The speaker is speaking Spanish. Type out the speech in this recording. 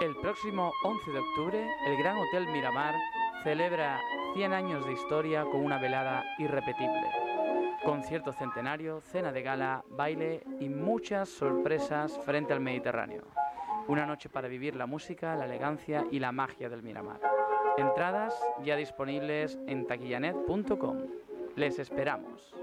El próximo 11 de octubre, el Gran Hotel Miramar celebra 100 años de historia con una velada irrepetible. Concierto centenario, cena de gala, baile y muchas sorpresas frente al Mediterráneo. Una noche para vivir la música, la elegancia y la magia del Miramar. Entradas ya disponibles en taquillanet.com. Les esperamos.